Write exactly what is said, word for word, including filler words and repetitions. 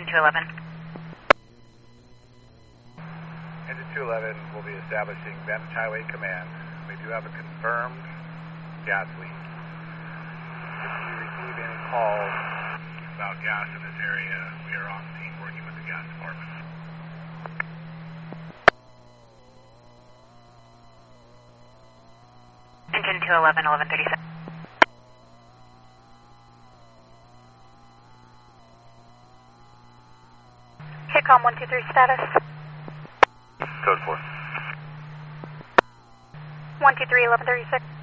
two eleven. Engine two eleven will be establishing Vantage Highway Command. We do have a confirmed gas leak. If you receive any calls about gas in this area, we are on scene working with the gas department. Engine two eleven, eleven thirty-seven. Hitcom one two three status. Code four. one two three, eleven thirty-six.